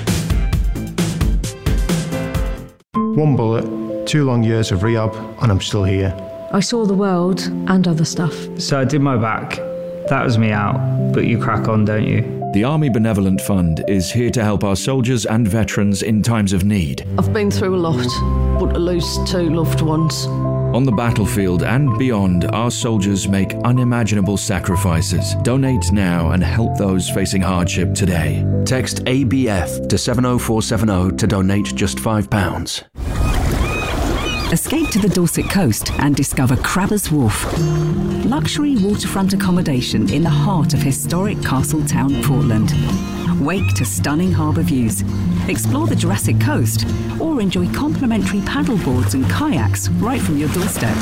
One bullet, two long years of rehab, and I'm still here. I saw the world and other stuff. So I did my back. That was me out, but you crack on, don't you? The Army Benevolent Fund is here to help our soldiers and veterans in times of need. I've been through a lot, but to lose two loved ones. On the battlefield and beyond, our soldiers make unimaginable sacrifices. Donate now and help those facing hardship today. Text A B F to seven oh four seven oh to donate just five pounds. Escape to the Dorset coast and discover Crabbers Wharf. Luxury waterfront accommodation in the heart of historic Castletown, Portland. Wake to stunning harbour views. Explore the Jurassic Coast or enjoy complimentary paddleboards and kayaks right from your doorstep.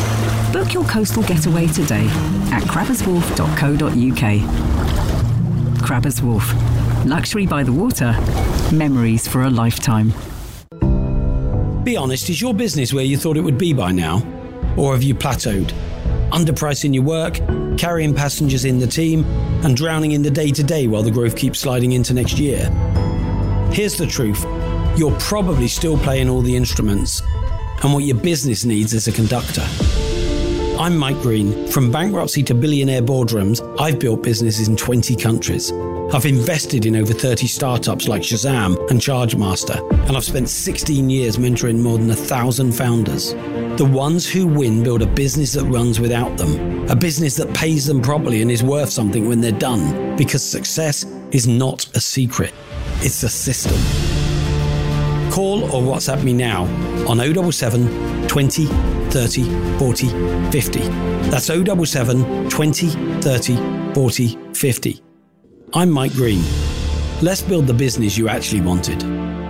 Book your coastal getaway today at crabbers wharf dot co dot uk. Crabbers Wharf. Luxury by the water. Memories for a lifetime. Be honest, is your business where you thought it would be by now? Or have you plateaued? Underpricing your work, carrying passengers in the team, and drowning in the day-to-day while the growth keeps sliding into next year? Here's the truth. You're probably still playing all the instruments, and what your business needs is a conductor. I'm Mike Green. From bankruptcy to billionaire boardrooms, I've built businesses in twenty countries. I've invested in over thirty startups like Shazam and ChargeMaster, and I've spent sixteen years mentoring more than a thousand founders. The ones who win build a business that runs without them, a business that pays them properly and is worth something when they're done, because success is not a secret, it's a system. Call or WhatsApp me now on oh seven seven, twenty, thirty, forty, fifty. That's oh seven seven, twenty, thirty, forty, fifty. I'm Mike Green. Let's build the business you actually wanted.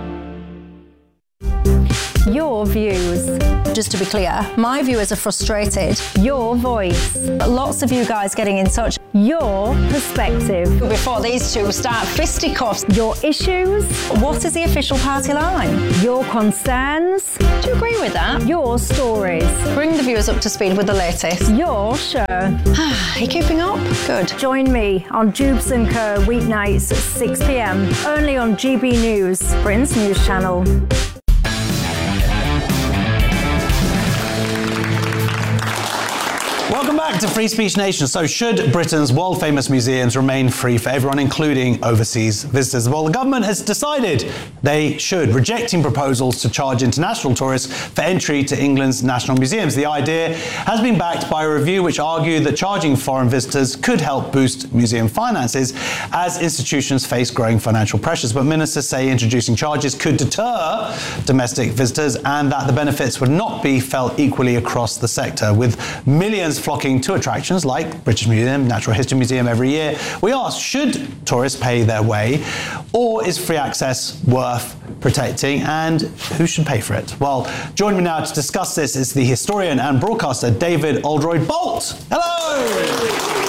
Your views. Just to be clear, my viewers are frustrated. Your voice. Lots of you guys getting in touch. Your perspective. Before these two start fisticuffs. Your issues. What is the official party line? Your concerns. Do you agree with that? Your stories. Bring the viewers up to speed with the latest. Your show. Are you keeping up? Good. Join me on Jubes and Co. weeknights at six p m. Only on G B News, Britain's news channel. Welcome back to Free Speech Nation. So should Britain's world-famous museums remain free for everyone, including overseas visitors? Well, the government has decided they should, rejecting proposals to charge international tourists for entry to England's national museums. The idea has been backed by a review which argued that charging foreign visitors could help boost museum finances as institutions face growing financial pressures. But ministers say introducing charges could deter domestic visitors and that the benefits would not be felt equally across the sector. With millions flocking to attractions like British Museum, Natural History Museum every year, we asked, should tourists pay their way, or is free access worth protecting, and who should pay for it? Well, joining me now to discuss this is the historian and broadcaster David Oldroyd-Bolt. Hello!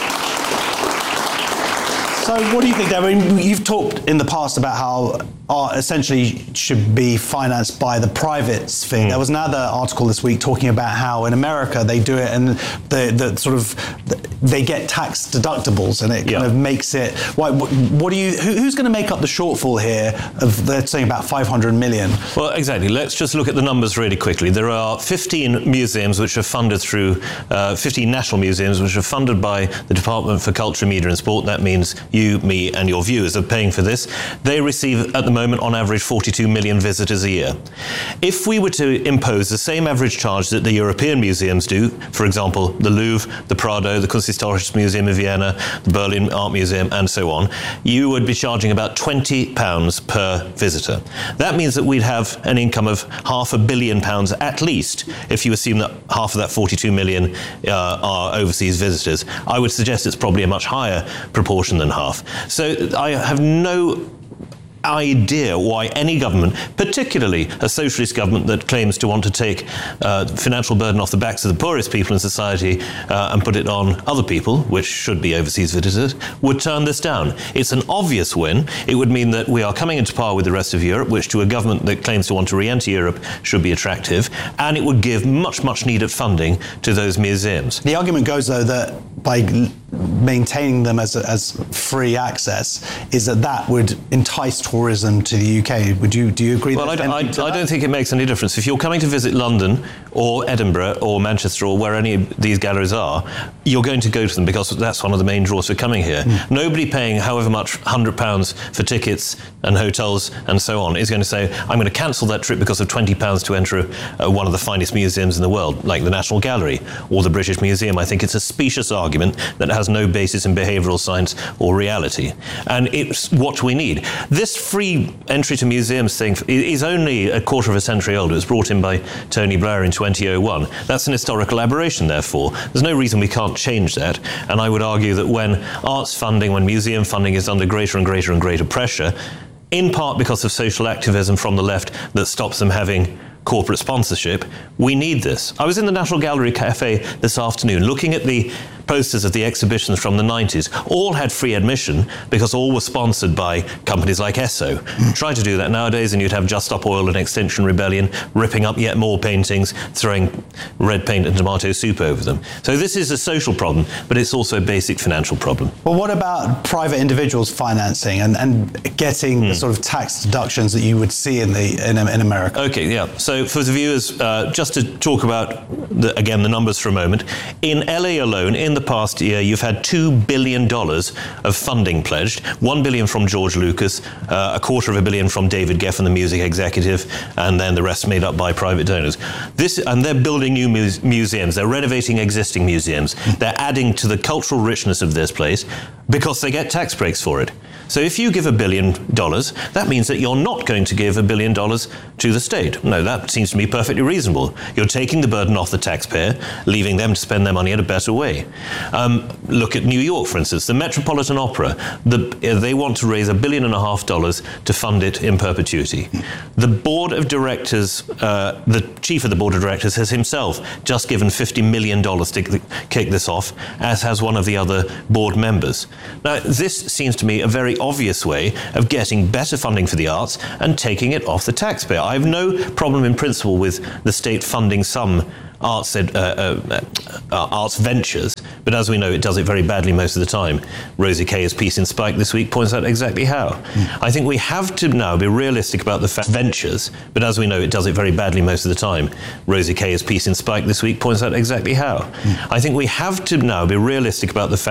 So what do you think, David? I mean, you've talked in the past about how art essentially should be financed by the private sphere. Mm. There was another article this week talking about how in America they do it and the, the sort of they get tax deductibles and it kind yeah. of makes it. What, what do you? Who, who's going to make up the shortfall here? Of they're saying about five hundred million. Well, exactly. Let's just look at the numbers really quickly. There are fifteen museums which are funded through uh, fifteen national museums which are funded by the Department for Culture, Media and Sport. That means you, me, and your viewers are paying for this. They receive at the moment on average forty-two million visitors a year. If we were to impose the same average charge that the European museums do, for example, the Louvre, the Prado, the Kunsthistorisches Museum in Vienna, the Berlin Art Museum, and so on, you would be charging about twenty pounds per visitor. That means that we'd have an income of half a billion pounds at least, if you assume that half of that forty-two million uh, are overseas visitors. I would suggest it's probably a much higher proportion than half. So I have no idea why any government, particularly a socialist government that claims to want to take uh, financial burden off the backs of the poorest people in society uh, and put it on other people, which should be overseas visitors, would turn this down. It's an obvious win. It would mean that we are coming into par with the rest of Europe, which to a government that claims to want to re-enter Europe should be attractive, and it would give much, much needed funding to those museums. The argument goes, though, that by maintaining them as, as free access is that that would entice tourism to the U K. Would you, do you agree? Well, I, don't, I, I don't think it makes any difference. If you're coming to visit London or Edinburgh or Manchester or where any of these galleries are, you're going to go to them because that's one of the main draws for coming here. Mm. Nobody paying however much, one hundred pounds for tickets and hotels and so on, is going to say, I'm going to cancel that trip because of twenty pounds to enter uh, one of the finest museums in the world, like the National Gallery or the British Museum. I think it's a specious argument that has no basis in behavioural science or reality. And it's what we need. This free entry to museums thing is only a quarter of a century old. It was brought in by Tony Blair in twenty oh one. That's an historical aberration, therefore. There's no reason we can't change that. And I would argue that when arts funding, when museum funding is under greater and greater and greater pressure, in part because of social activism from the left that stops them having corporate sponsorship, we need this. I was in the National Gallery Cafe this afternoon looking at the posters of the exhibitions from the nineties all had free admission because all were sponsored by companies like Esso. Try to do that nowadays and you'd have Just Stop Oil and Extinction Rebellion ripping up yet more paintings, throwing red paint and tomato soup over them. So this is a social problem, but it's also a basic financial problem. Well, what about private individuals financing and, and getting mm. the sort of tax deductions that you would see in the in, in America? Okay, yeah. So for the viewers, uh, just to talk about, the, again, the numbers for a moment. In L A alone, in the past year, you've had two billion dollars of funding pledged, one billion dollars from George Lucas, uh, a quarter of a billion from David Geffen, the music executive, and then the rest made up by private donors. This, and they're building new muse- museums, they're renovating existing museums, they're adding to the cultural richness of this place because they get tax breaks for it. So if you give a billion dollars, that means that you're not going to give a billion dollars to the state. No, that seems to me perfectly reasonable. You're taking the burden off the taxpayer, leaving them to spend their money in a better way. Um, look at New York, for instance, the Metropolitan Opera. The, uh, they want to raise a billion and a half dollars to fund it in perpetuity. The board of directors, uh, the chief of the board of directors has himself just given fifty million dollars to th- kick this off, as has one of the other board members. Now, this seems to me a very obvious way of getting better funding for the arts and taking it off the taxpayer. I have no problem in principle with the state funding some arts uh, uh, uh, arts ventures, but as we know, it does it very badly most of the time. Rosie Kay's piece in Spike this week points out exactly how. Mm. I think we have to now be realistic about the fact ventures, but as we know, it does it very badly most of the time. Rosie Kay's piece in Spike this week points out exactly how. Mm. I think we have to now be realistic about the fact